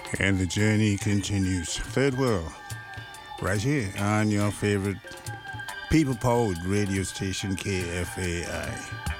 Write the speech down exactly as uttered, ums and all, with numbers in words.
And the journey continues. Third World, right here on your favorite people powered radio station K F A I.